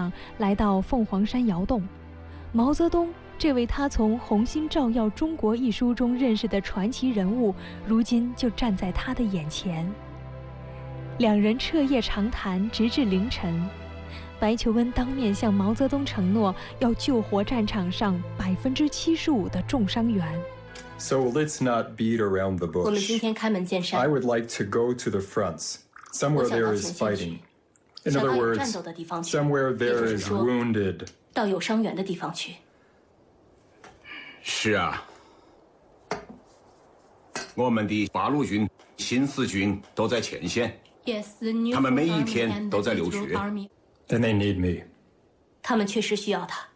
上来到凤凰山窑洞，毛泽东这位他从《红星照耀中国》一书中认识的传奇人物，如今就站在他的眼前。两人彻夜长谈，直至凌晨。白求恩当面向毛泽东承诺，要救活战场上75%的重伤员。 So let's not beat around the bush. 我们今天开门见山。 I would like to go to the fronts, somewhere there is fighting. In other words, somewhere there is wounded. 到有伤员的地方去。 是啊，我们的八路军、新四军都在前线，他们每一天都在流血。 Then they need me. 他们确实需要他。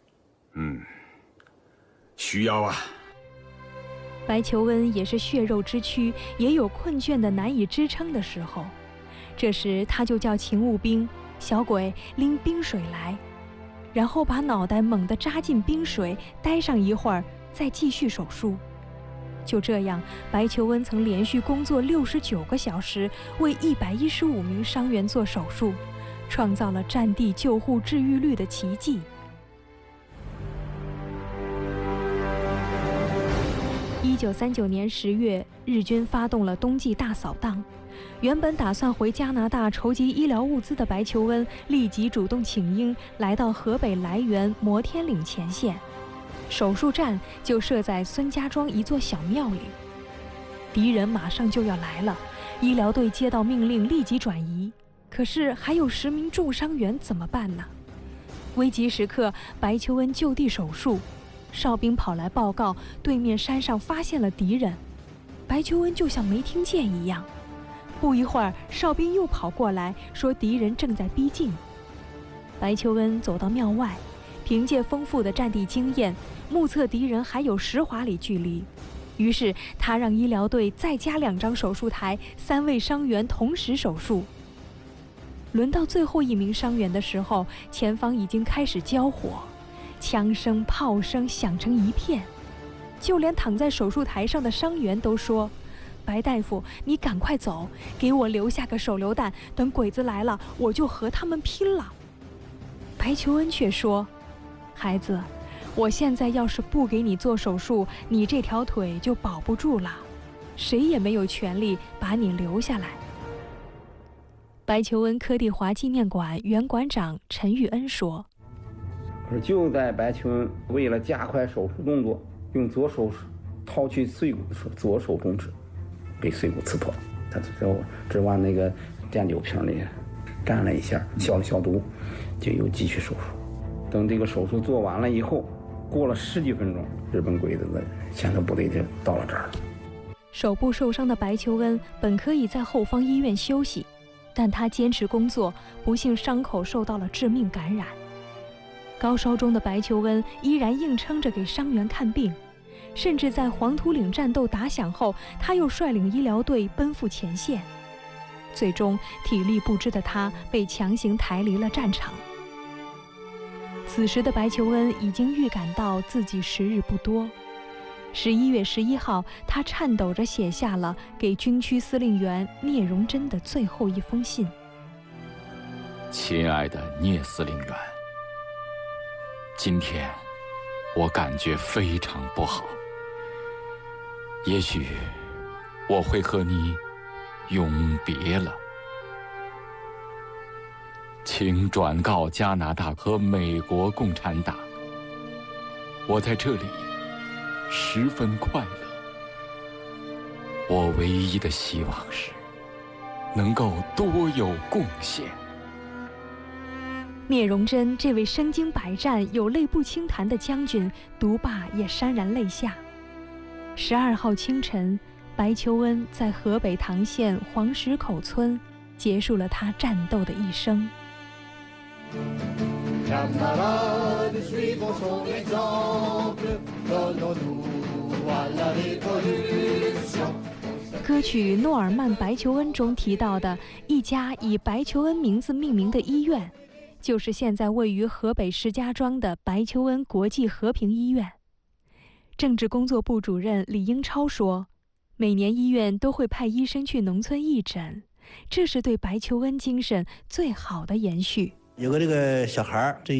需要啊。 白求恩也是血肉之躯，也有困倦的难以支撑的时候。这时他就叫勤务兵小鬼拎冰水来，然后把脑袋猛地扎进冰水，待上一会儿，再继续手术。就这样，白求恩曾连续工作69个小时，为115名伤员做手术，创造了战地救护治愈率的奇迹。1939年10月，日军发动了冬季大扫荡。原本打算回加拿大筹集医疗物资的白求恩，立即主动请缨，来到河北涞源摩天岭前线。手术站就设在孙家庄一座小庙里。敌人马上就要来了，医疗队接到命令立即转移。可是还有10名重伤员怎么办呢？危急时刻，白求恩就地手术。哨兵跑来报告，对面山上发现了敌人。白求恩就像没听见一样。不一会儿，哨兵又跑过来，说敌人正在逼近。白求恩走到庙外，凭借丰富的战地经验，目测敌人还有10华里距离。于是他让医疗队再加2张手术台，3位伤员同时手术。轮到最后1名伤员的时候，前方已经开始交火，枪声、炮声响成一片。就连躺在手术台上的伤员都说：“白大夫，你赶快走，给我留下个手榴弹，等鬼子来了，我就和他们拼了。”白求恩却说：“孩子，我现在要是不给你做手术，你这条腿就保不住了，谁也没有权利把你留下来。”白求恩柯蒂华纪念馆原馆长陈玉恩说：“ 可是就在白求恩为了加快手术动作，用左手掏去碎骨的时候，左手中指被碎骨刺破，他只往那个碘酒瓶里蘸了一下，消了消毒，就又继续手术。等这个手术做完了以后，过了10几分钟，日本鬼子的前头部队就到了这儿了。 手部受伤的白求恩本可以在后方医院休息，但他坚持工作，不幸伤口受到了致命感染。高烧中的白求恩依然硬撑着给伤员看病，甚至在黄土岭战斗打响后，他又率领医疗队奔赴前线。最终，体力不支的他被强行抬离了战场。此时的白求恩已经预感到自己时日不多。11月11号，他颤抖着写下了给军区司令员聂荣臻的最后一封信：“ 亲爱的聂司令员，今天我感觉非常不好，也许我会和你永别了。请转告加拿大和美国共产党，我在这里十分快乐。我唯一的希望是能够多有贡献。” 聂荣臻这位身经百战、有泪不轻弹的将军，读罢也潸然泪下。12号清晨，白求恩在河北唐县黄石口村结束了他战斗的一生。歌曲《诺尔曼·白求恩》中提到的一家以白求恩名字命名的医院，就是现在位于河北石家庄的白求恩国际和平医院。政治工作部主任李英超说，每年医院都会派医生去农村义诊，这是对白求恩精神最好的延续。 有个这个小孩，这